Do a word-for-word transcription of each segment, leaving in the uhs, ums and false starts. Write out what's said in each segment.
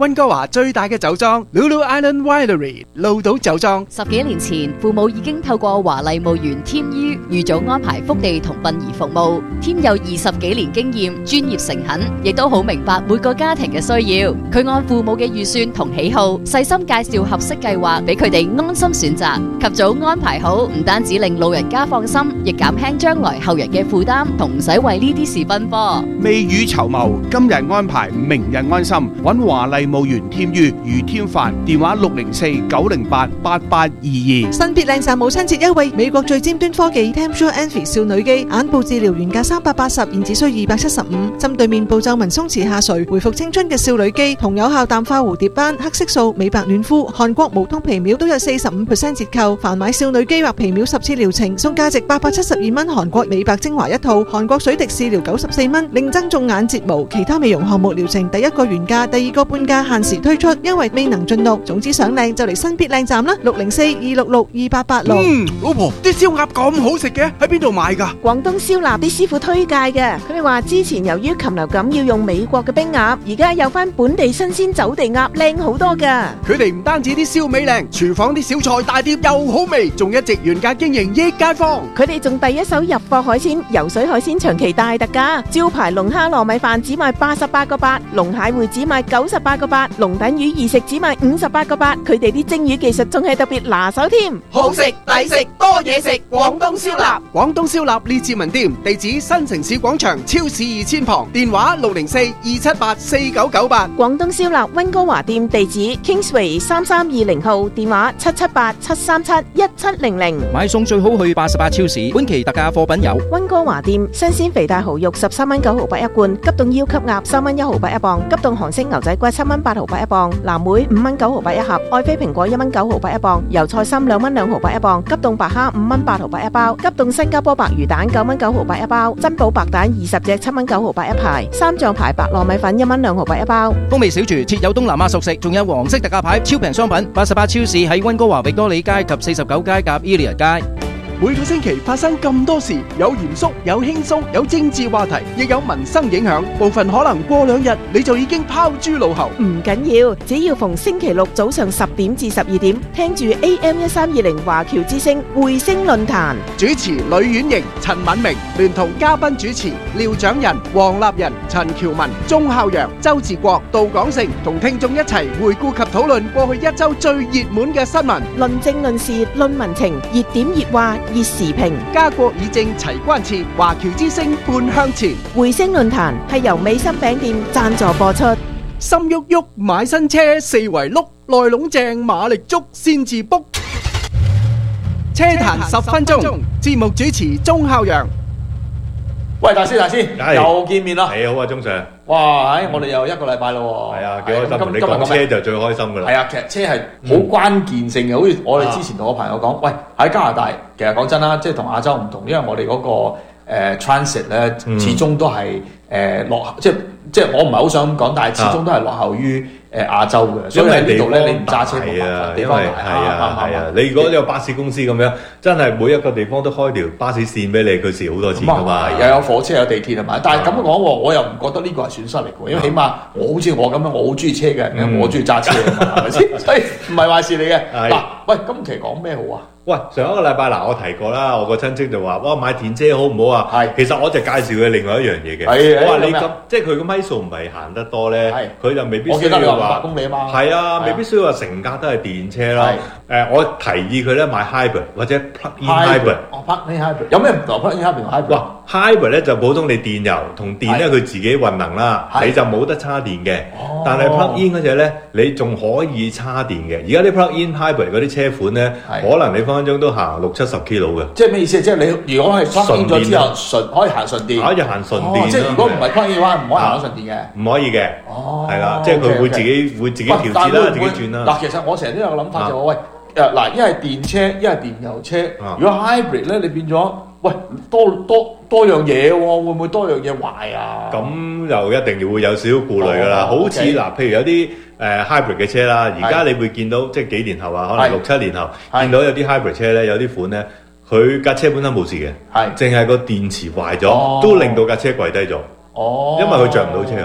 溫哥華最大嘅酒莊 Lulu Island Winery 鹿島酒莊。 十幾年前，父母已經透過華麗墓園添於預早安排福地同殯儀服務。添有二十幾年經驗，專業誠懇，亦都好明白每個家庭嘅需要。佢按父母嘅預算同喜好，細心介紹合適計劃俾佢哋安心選擇。及早安排好，唔單止令老人家放心，亦減輕將來後人嘅負擔，同唔使為呢啲事奔波。 未雨綢繆，今日安排，明日安心。揾華麗墓園添於余添凡，電話六零四九零八八八二二。 新必靚站母親節優惠，美國最尖端科技 Tempsure Envy 少女肌眼部治療原價三百八十，現只需二百七十五。針對面部皺紋鬆弛下垂，回復青春嘅少女肌，同有效淡化蝴蝶斑、黑色素、美白嫩膚。韓國無痛皮秒都有四十五 percent 折扣，凡買少女肌或皮秒十次療程，送價值八百七十二蚊韓國美白精華一套，韓國水滴試療九十四蚊，另增種眼睫毛。其他美容項目療程第一個原價，第二個半價，限時推出，因為未能盡錄。總之想靚就嚟新必靚站啦，六零四二六六二八八六。 嗯，老婆，啲燒鴨咁好食嘅，喺邊度買㗎？ 廣東燒臘啲師傅推介嘅，佢哋話之前由於禽流感要用美國嘅冰鴨，而家有翻本地新鮮走地鴨，靚好多㗎。 佢哋唔單止啲燒味靚，廚房啲小菜大碟又好味，仲一直原價經營益街坊。 佢哋仲第一手入貨海鮮，游水海鮮長期大特價，招牌龍蝦糯米飯只賣八十八個八，龍蟹會只賣九十八個八，龍躉魚二食只賣五十八個八。佢哋啲蒸魚技術仲係特別拿手添， 好食抵食多嘢食，廣東燒臘。 廣東燒臘列治文店，地址新城市廣場超市二千旁，電話六零四二七八四九九八。 廣東燒臘溫哥華店地址 Kingsway 三三二零號，電話七七八七三七一七零零。 買餸最好去八十八超市，本期特價貨品有溫哥華店新鮮肥大蠔肉十三蚊九毫八一罐，急凍腰級鴨三蚊一毫八一磅，急凍韓式牛仔骨七蚊八毫八一磅，藍莓五蚊九毫八一盒，愛妃蘋果一蚊九毫八一磅，油菜心兩蚊兩毫八一磅，急凍白蝦五蚊八毫八一包，急凍新加坡白魚蛋九蚊九毫八一包，珍寶白蛋二十隻七蚊九毫八一排，三醬牌白糯米粉一蚊兩毫八一包。 風味小廚設有東南亞熟食，仲有黃色特價牌超平商品。八十八超市喺溫哥華域多利街及四十九街夾 Elia 街。 每個星期發生咁多事，有嚴肅，有輕鬆，有政治話題，亦有民生影響。部分可能過兩日你就已經拋諸腦後。 唔緊要，只要逢星期六早上十點至十二點，聽住 A M 一三二零華僑之聲匯聲論壇， 主持呂婉瑩、陳敏明，聯同嘉賓主持廖長仁、黃立仁、陳喬文、鐘孝陽、周志國、杜廣成，同聽眾一齊回顧及討論過去一周最熱門嘅新聞， 論政論事論民情，熱點熱話熱時評， 家國議政齊關切，華僑之聲半向前。 匯聲論壇係由美心餅店贊助播出。 心喐喐買新車，四圍碌，內籠正馬力足先至 book。車壇十分鐘，節目主持鐘孝陽。 喂，大師大師，又見面啦！ 你好啊，鐘 Sir。 哇，唉，我哋又一個禮拜咯喎。 係啊，幾開心！你講車就最開心㗎啦。 係啊，其實車係好關鍵性嘅，好似我哋之前同我朋友講，喂，喺加拿大，其實講真啦，即係同亞洲唔同，因為我哋嗰個誒 transit 咧，始終都係誒落後，即係即係我唔係好想咁講，但係始終都係落後於誒亞洲嘅。所以喺呢度咧，你唔揸車冇辦法，地方大啊，係啊。你如果有巴士公司咁樣，真係每一個地方都開條巴士線俾你，佢蝕好多錢㗎嘛。又有火車有地鐵係咪？但係咁講喎，我又唔覺得呢個係損失嚟嘅，因為起碼我好似我咁樣，我好中意車嘅人，我中意揸車啊嘛，係咪先？所以唔係壞事嚟嘅。嗱，喂，今期講咩好啊？ 喂，上一個禮拜嗱，我提過啦，我個親戚就話：哇，買電車好唔好啊？係，其實我就介紹佢另外一樣嘢嘅。係，我話你咁，即係佢個米數唔係行得多咧，佢就未必需要話五百公里啊嘛。係啊，未必需要話成架都係電車啦。誒，我提議佢咧買 hybrid 或者 plug-in hybrid。 哦 plug-in hybrid 有咩唔同 plug-in hybrid 同 hybrid？哇 hybrid 咧就普通你電油同電咧佢自己運能啦，你就冇得叉電嘅。但係 plug-in 嗰隻咧，你仲可以叉電嘅。而家啲 plug-in hybrid 嗰啲車款咧，可能你分分鐘都行六七十 kilo 嘅。 即係咩意思？即係你如果係 plug-in 咗之後，純可以行純電。 可以行純電。 即係如果唔係 plug-in 嘅話，唔可以行純電嘅。 唔可以嘅。哦。係啦，即係佢會自己會自己調節啦，自己轉啦。 嗱，其實我成日都有個諗法就話喂。誒嗱，一係電車，一係電油車。啊、如果 hybrid 咧，你變咗，喂多多多樣嘢喎，會唔會多樣嘢壞啊？ 咁就一定要會有少少顧慮㗎啦。哦、好似嗱， okay. 譬如有啲誒、呃、hybrid 嘅車啦，而家你會見到即係幾年後啊，可能六七年後見到有啲 hybrid 車咧，有啲款咧，佢架車本身冇事嘅，係淨係個電池壞咗，哦、都令到架車跪低咗。哦，因為佢着唔到車。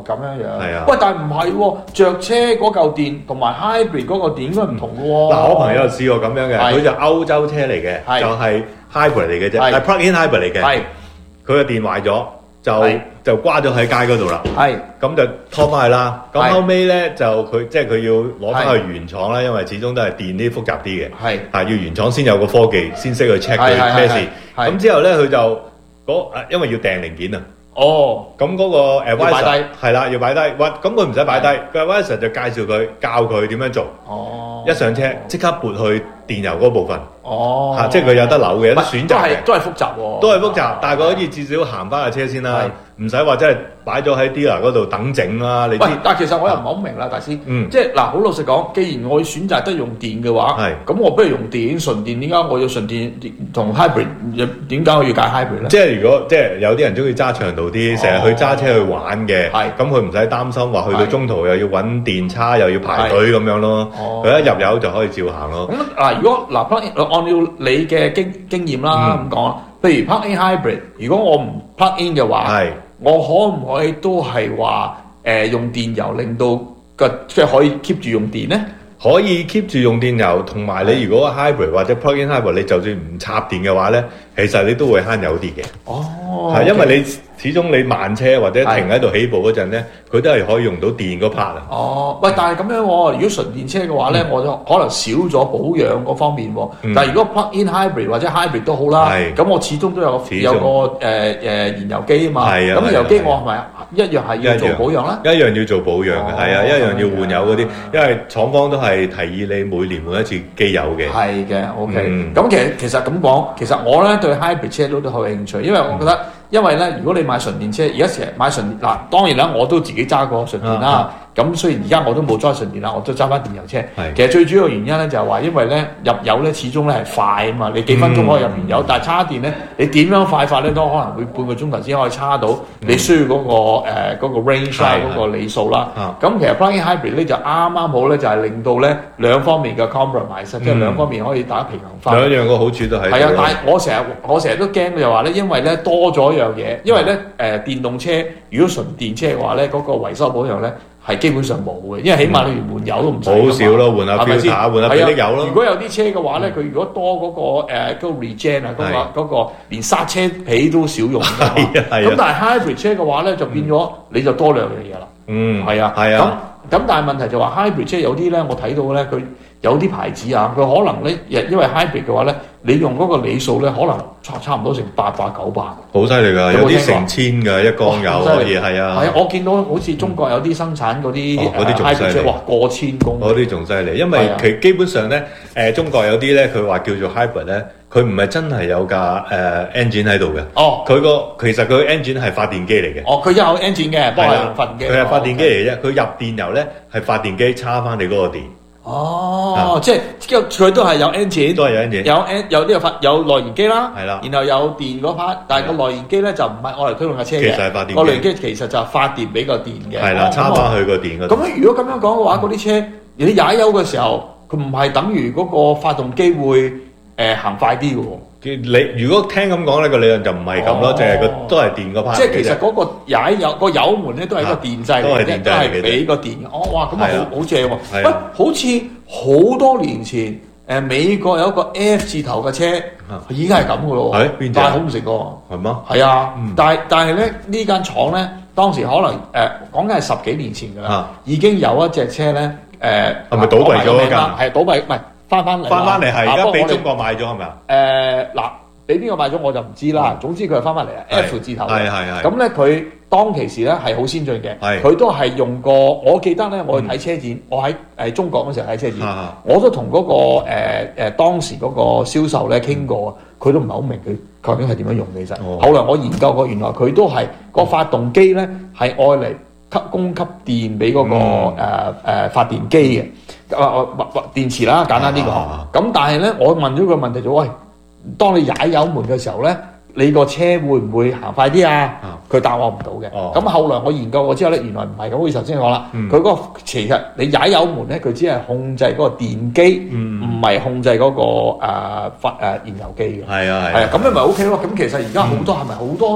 咁樣樣。 係啊。 喂，但係唔係喎，着車嗰嚿電同埋 hybrid 嗰個電應該唔同嘅喎。 嗱，我朋友試過咁樣嘅，佢就歐洲車嚟嘅，就係 hybrid 嚟嘅啫，係 plug-in hybrid 嚟嘅。係。佢個電壞咗，就就瓜咗喺街嗰度啦。係。咁就拖翻去啦。咁後尾咧就佢即係佢要攞翻去原廠啦，因為始終都係電啲複雜啲嘅。係。係要原廠先有個科技，先識去 check 佢咩事。咁之後咧佢就嗰因為要訂零件啊。哦。咁嗰個 advisor 係啦，要擺低。哇！咁佢唔使擺低，個 advisor 就介紹佢教佢點樣做。哦。一上車即刻撥去電油嗰部分。哦。嚇！即係佢有得扭嘅，有得選擇嘅。 都係複雜喎。 都係複雜，但係佢可以至少行翻架車先啦。唔使話真係擺咗喺 dealer 嗰度等整啦，你知。喂， 但係其實我又唔係好明啦，大師。嗯。即係嗱，好老實講，既然我要選擇得用電嘅話，係。咁我不如用電純電，點解我要純電同 hybrid？點解我要揀 hybrid 咧？ 即係如果即係有啲人中意揸長途啲，成日去揸車去玩嘅，係。咁佢唔使擔心話去到中途又要揾電叉，又要排隊咁樣咯。哦。佢一入油就可以照行咯。 咁嗱，如果嗱，按照你嘅經經驗啦咁講，譬如 plug-in hybrid，如果我唔 plug-in 嘅話，係。我可唔可以都係話誒用電油令到個即係可以 keep 住用電咧？ 可以 keep 住用電油，同埋你如果 hybrid 或者 plug-in hybrid，你就算唔插電嘅話咧，其實你都會慳油啲嘅。哦，係因為你始終你慢車或者停喺度起步嗰陣咧，佢都係可以用到電嗰 part 啊。 哦，喂，但係咁樣喎，如果純電車嘅話咧，我就可能少咗保養嗰方面喎。但係如果 plug-in hybrid 或者 hybrid 都好啦，咁我始終都有個有個誒誒燃油機啊嘛。係啊，咁燃油機我係咪一樣係要做保養咧？ 一樣要做保養嘅，係啊，一樣要換油嗰啲，因為廠方都係提議你每年換一次機油嘅。 係嘅 ，OK。咁其實其實咁講，其實我咧對 hybrid 車都都好有興趣，因為我覺得。因為咧，如果你買純電車，而家成日買純電嗱，當然啦，我都自己揸過純電啦。咁、啊、雖然而家我都冇揸純電啦，我都揸翻電油車。其實最主要嘅原因咧就係話，因為咧入油咧始終咧係快啊嘛，你幾分鐘可以入完油，嗯、但係叉電咧你點樣快法咧都可能會半個鐘頭先可以叉到你需要嗰、那個誒嗰、呃那個 range 啦，嗰個里數啦。咁、啊、其實 plug-in hybrid 咧就啱啱好咧，就係令到咧兩方面嘅 compromise，、嗯、即係兩方面可以打平衡翻。 兩樣個好處都係。 係啊，但係我成日我成日都驚就話咧，因為咧多咗一樣嘢，因為咧。誒、呃、電動車如果純電車嘅話咧，嗰、那個維修保養咧係基本上冇嘅，因為起碼你連換油都唔使。好少咯，換下標打，換下霹靂油咯。如果有啲車嘅話咧，佢、嗯、如果多嗰、那個誒嗰、呃那個 regen 啊，嗰、那個嗰、那個連剎車皮都少用㗎嘛。咁但係 hybrid 車嘅話咧，就變咗你就多兩樣嘢啦。嗯，係啊，係啊。咁咁但係問題就話 hybrid 車有啲咧，我睇到咧佢。有啲牌子啊，佢可能咧，因為 hybrid 嘅話咧，你用嗰個里數咧，可能差差唔多成八百九百。 好犀利㗎，有啲成千㗎一缸油可以係啊。係啊， 我見到好似中國有啲生產嗰啲嗰啲仲犀利，哇過千公。 嗰啲仲犀利，因為其基本上咧，誒中國有啲咧，佢話叫做 hybrid 咧，佢唔係真係有架誒 engine 喺度嘅。哦。佢個其實佢 engine 係發電機嚟嘅。 哦，佢有 engine 嘅，不過係發電機。 佢係發電機嚟嘅啫，佢入電油咧係發電機叉翻你嗰個電。 哦，即係佢都係有 engine， 都係有 engine， 有 en 有呢個發有內燃機啦， 係啦， 然後有電嗰 part，但係個內燃機咧就唔係我嚟推動架車嘅， 其實係發電機， 個內燃機其實就係發電俾個電嘅， 係啦，插翻去個電嗰度。 咁如果咁樣講嘅話，嗰啲車你踩油嘅時候，佢唔係等於嗰個發動機會誒行快啲嘅喎。 你如果聽咁講呢個理論就唔係咁咯，淨係個都係電嗰 part。 即係其實嗰個踩油個油門咧都係一個電掣嚟嘅，都係俾個電。哦，哇，咁啊好好正喎！喂，好似好多年前誒美國有一個 F 字頭嘅車，已經係咁嘅咯。係邊隻？但係好唔食喎。係嗎？係啊，但係但係咧呢間廠咧，當時可能誒講緊係十幾年前㗎啦，已經有一隻車咧誒係咪倒閉咗㗎？ 係倒閉，唔係。翻翻嚟， 翻翻嚟係而家俾中國買咗係咪啊？ 誒嗱，俾邊個買咗我就唔知啦。總之佢係翻翻嚟啊 ，F 字頭嘅。係係係。咁咧佢當其時咧係好先進嘅，佢都係用過。我記得咧，我去睇車展，我喺誒中國嗰時候睇車展，我都同嗰個誒誒當時嗰個銷售咧傾過，佢都唔係好明佢究竟係點樣用嘅。其實後來我研究過，原來佢都係個發動機咧係愛嚟吸供給電俾嗰個誒誒發電機嘅。啊啊！電池啦，簡單啲講。咁但係咧，我問咗個問題就：喂，當你踩油門嘅時候咧，你個車會唔會行快啲啊？佢答我唔到嘅。咁後來我研究過之後咧，原來唔係咁。好似頭先講啦，佢嗰個其實你踩油門咧，佢只係控制嗰個電機，唔係控制嗰個誒發誒燃油機嘅。係啊係啊。咁你咪 OK 咯。咁其實而家好多係咪好多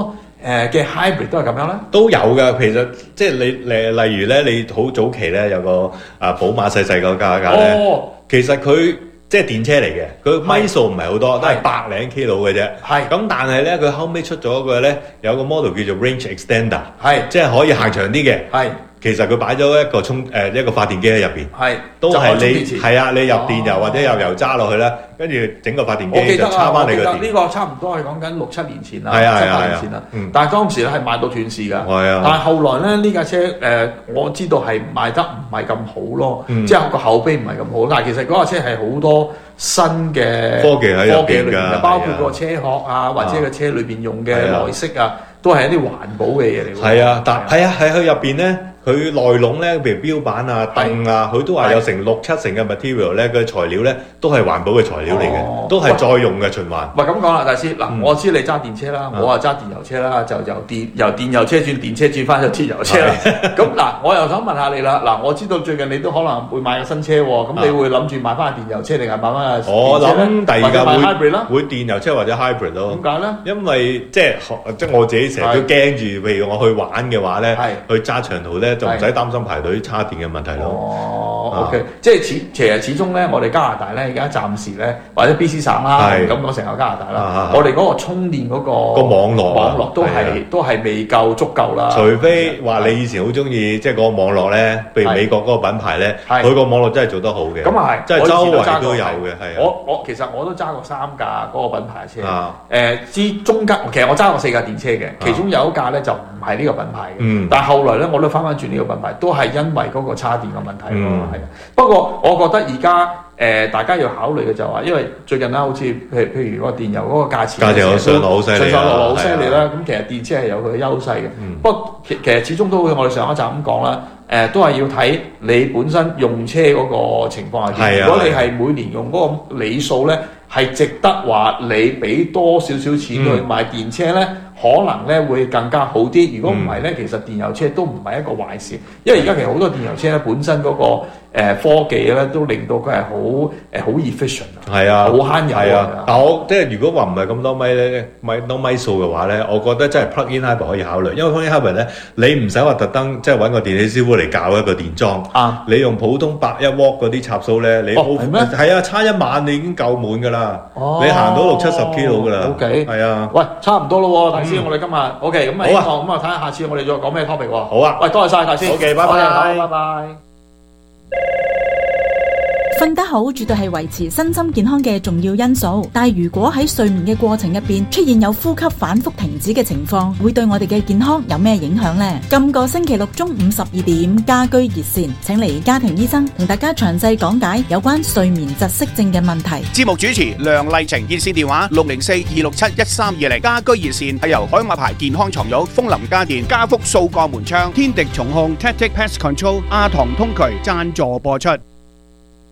誒嘅 hybrid 都係咁樣咧？ 都有㗎，其實即係你誒例如咧，你好早期咧有個啊寶馬細細個架架咧，哦、其實佢即係電車嚟嘅，佢米數唔係好多，都係百零 kilo 嘅啫。係咁，但係咧佢後尾出咗個咧有個 model 叫做 range extender，係即係可以行長啲嘅。係。其實佢擺咗一個充誒一個發電機喺入邊，係都係你係啊，你入電油或者有油揸落去啦，跟住整個發電機就插翻你個電。 呢個差唔多係講緊六七年前啦，七八年前啦。但係當時咧係賣到斷市㗎。係啊。但係後來咧呢架車誒，我知道係賣得唔係咁好咯，即係個口碑唔係咁好。但係其實嗰架車係好多新嘅科技喺入邊㗎，包括個車殼啊，或者個車裏邊用嘅內飾啊，都係一啲環保嘅嘢嚟。 係啊，但係啊，喺佢入邊咧。佢內籠咧，譬如標板啊、凳啊，佢都話有成六七成嘅 material 咧，佢材料咧都係環保嘅材料嚟嘅，哦、都係再用嘅循環。 唔係咁講啦，大師嗱，嗯、我知你揸電車啦，我啊揸電油車啦，就由電由電油車轉電車轉翻咗鐵油車啦。咁嗱，我又想問下你啦，嗱，我知道最近你都可能會買個新車喎，咁你會諗住買翻電油車定係買翻個電車咧？ 我諗第二架會 hybrid 啦， 會電油車或者 hybrid 咯。 點解咧？ 因為即係即係我自己成日都驚住，譬如我去玩嘅話咧，去揸長途咧。就唔使擔心排隊叉電嘅問題咯。 哦 ，OK，即係始其實始終咧，我哋加拿大咧而家暫時咧，或者 B C 省啦，咁講成個加拿大啦，我哋嗰個充電嗰個個網絡網絡都係都係未夠足夠啦。 除非話你以前好中意即係嗰個網絡咧，譬如美國嗰個品牌咧，佢個網絡真係做得好嘅。咁啊係，即係周圍都有嘅，係啊。 我我其實我都揸過三架嗰個品牌嘅車，誒之中間其實我揸過四架電車嘅，其中有一架咧就唔係呢個品牌嘅，但係後來咧我都翻翻轉呢個品牌，都係因為嗰個叉電嘅問題咯，係。不過我覺得而家誒大家要考慮嘅就係話，因為最近啦，好似譬如譬如個電油嗰個價錢， 價錢有上落好犀利， 上上落落好犀利啦。咁其實電車係有佢嘅優勢嘅，不過其其實始終都會我哋上一集咁講啦，誒都係要睇你本身用車嗰個情況係點。如果你係每年用嗰個里數咧，係值得話你俾多少少錢去買電車咧？可能咧會更加好啲。如果唔係咧，其實電油車都唔係一個壞事，因為而家其實好多電油車咧本身嗰個誒科技咧都令到佢係好誒好 efficient 啊，係啊，好慳油啊。 但我即係如果話唔係咁多米咧，米多米數嘅話咧，我覺得真係 plug-in hybrid 可以考慮，因為 plug-in hybrid 咧你唔使話特登即係揾個電器師傅嚟教一個電裝啊，你用普通百一瓦嗰啲插蘇咧，你係咩？係啊，差一晚你已經夠滿㗎啦，你行到六七十 kilo 㗎啦。 OK， 係啊， 喂，差唔多咯喎，大師，我哋今日 OK，咁啊希望咁啊睇下下次我哋再講咩 topic 喎。 好啊， 喂，多謝晒大師。 OK，拜拜， 拜拜。 瞓得好絕對係維持身心健康嘅重要因素，但係如果喺睡眠嘅過程入邊出現有呼吸反覆停止嘅情況，會對我哋嘅健康有咩影響呢？今個星期六中午十二點家居熱線，請嚟家庭醫生同大家詳細講解有關睡眠窒息症嘅問題。 節目主持梁麗晴，熱線電話六零四二六七一三二零。家居熱線係由海馬牌健康床褥、楓林家電、家福掃鋼門窗、天敵蟲控 Tactic Pest Control、阿唐通渠贊助播出。